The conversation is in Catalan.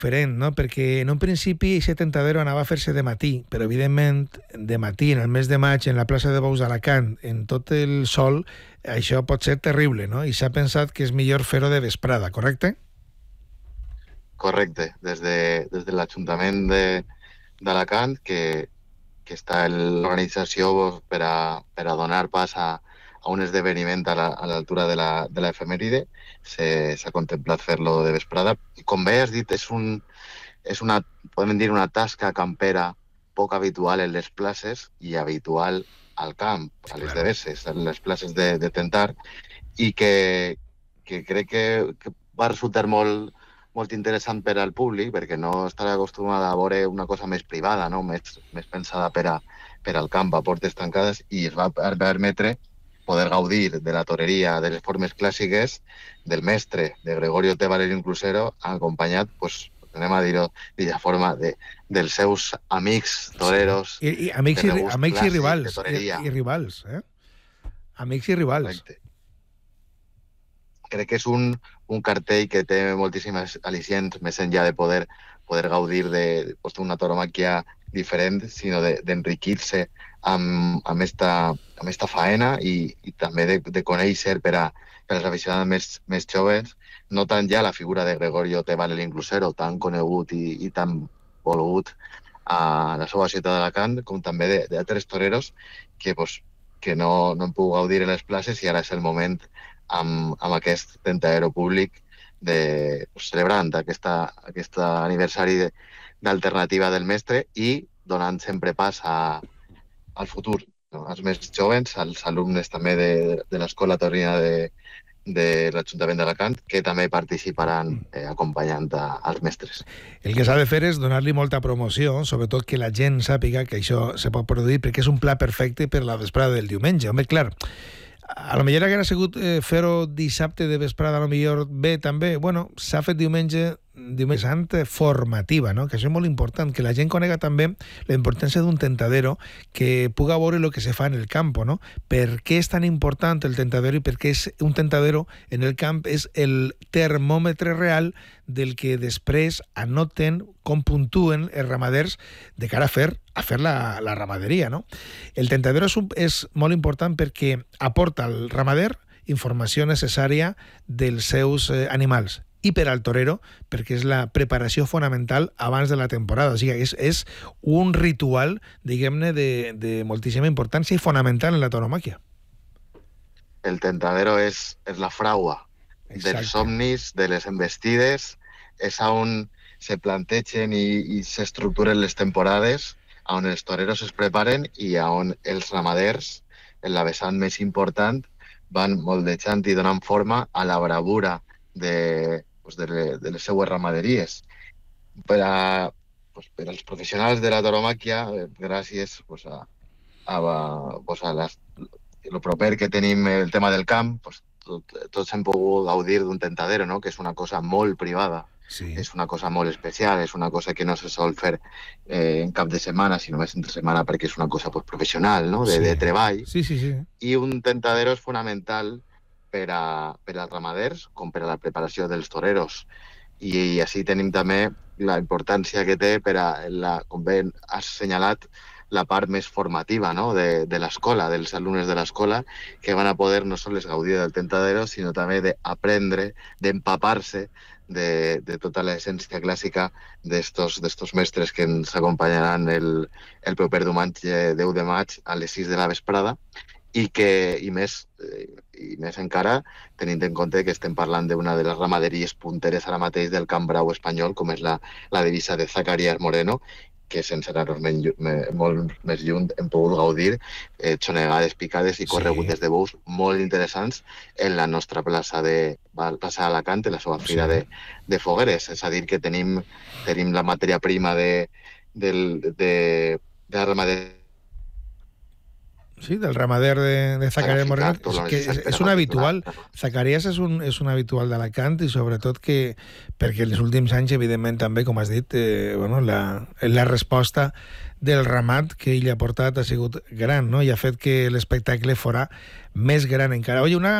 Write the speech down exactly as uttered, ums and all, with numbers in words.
diferent, no? Perquè en un principi aquest Tentadero anava a fer-se de matí, però evidentment de matí, en el mes de maig, en la plaça de Bous d'Alacant, en tot el sol, això pot ser terrible, no? I s'ha pensat que és millor fer-ho de vesprada, correcte? Correcte, des de, des de l'Ajuntament de, d'Alacant, que, que està l'organització per a, per a donar pas a, a un esdeveniment a, la, a l'altura de, la, de l'efemèride, s'ha contemplat fer-lo de vesprada. I com bé has dit, és, un, és una, podem dir, una tasca campera poc habitual en les places i habitual al camp, a les Claro. devesses, a les places de, de tentar, i que, que crec que, que va resultar molt, molt interessant per al públic, perquè no estarà acostumada a veure una cosa més privada, no? més, més pensada per, a, per al camp, a portes tancades, i es va permetre poder gaudir de la toreria, de les formes clàssiques, del mestre, de Gregorio T. Valerín Clusero, acompanyat, pues, anem a dir-ho d'ella forma, de, dels seus amics toreros. Sí. I, i amics, i, amics i rivals. I, i rivals, eh? Amics i rivals. Correcte. Crec que és un, un cartell que té moltíssimes al·licients, més enllà de poder, poder gaudir de, pues, d'una tauromàquia diferent, sinó d'enriquir-se de, amb, amb, esta, amb esta faena i, i també de, de conèixer per a, per als aficionats més, més joves, no tant ja la figura de Gregorio T. Valerín Clusero, tan conegut i, i tan volgut a la seva ciutat d'Alacant, com també d'altres toreros que, pues, que no, no han pogut gaudir en les places, i ara és el moment amb, amb aquest Tentadero públic de, pues, celebrant aquesta, aquest aniversari d'alternativa del mestre i donant sempre pas a, al futur, no? Als més jovens, als alumnes també de, de l'Escola Taurina de, de l'Ajuntament d'Alacant, que també participaran eh, acompanyant a, als mestres. El que s'ha de fer és donar-li molta promoció, sobretot que la gent sàpiga que això se pot produir, perquè és un pla perfecte per la vesprada del diumenge. Home, clar, a lo millor haguera sigut eh, fer-ho dissabte de vesprada, a lo millor bé també. Bueno, s'ha fet diumenge, diumenge sant formativa, no? Que això és molt important, que la gent conega també la importància d'un tentadero, que puga veure el que se fa en el camp, no? Per què és tan important el tentadero i per què és un tentadero en el camp és el termòmetre real del que després anoten com puntuen els ramaders de cara a fer a fer la, la ramaderia, no? El tentadero és, un, és molt important perquè aporta al ramader informació necessària dels seus eh, animals, i per al torero perquè és la preparació fonamental abans de la temporada. O sigui, és, és un ritual, diguem-ne, de, de moltíssima importància i fonamental en la tauromàquia. El tentadero és, és la fraua Exacte. Dels somnis, de les embestides, és on se plantegen i, i s'estructuren les temporades, on els toreros es preparen i on els ramaders, en la vessant més important, van moldejant i donant forma a la bravura de, pues de, de les seues ramaderies. Per, a, pues per als professionals de la tauromàquia, gràcies pues a, a, pues a les, el proper que tenim el tema del camp, pues tot, tots hem pogut gaudir d'un tentadero, no? Que és una cosa molt privada. Sí. És una cosa molt especial, és una cosa que no se sol fer eh, en cap de setmana, sinó més entre setmana, perquè és una cosa pues, professional, no? de, sí. de treball. Sí, sí, sí. I un tentadero és fonamental per, a, per als ramaders com per a la preparació dels toreros. I, i així tenim també la importància que té per a, la, com bé has assenyalat, la part més formativa, no? de, de l'escola, dels alumnes de l'escola, que van a poder no sols gaudir del tentadero, sinó també d'aprendre, d'empapar-se de, de tota l'essència clàssica d'estos mestres que ens acompanyaran el, el proper diumenge deu de maig a les sis de la vesprada, i que, i més, i més encara, tenint en compte que estem parlant d'una de les ramaderies punteres ara mateix del Camp Brau espanyol, com és la, la divisa de Zacarías Moreno, que sense anar-nos molt més lluny hem pogut gaudir eh, xonegades picades i corregutes sí. de bous molt interessants en la nostra plaça de plaça d'Alacant, la seva fira sí. de, de fogueres. És a dir, que tenim, tenim la matèria prima de, de, de, de la ramaderia. Sí, del ramader de, de Zacarías Moreno, que és, és un habitual. Zacarías és un, és un habitual d'Alacant i sobretot que, perquè en els últims anys, evidentment, també, com has dit, eh, bueno, la, la resposta del ramat que ell ha portat ha sigut gran, no? I ha fet que l'espectacle fora més gran encara. Oye, una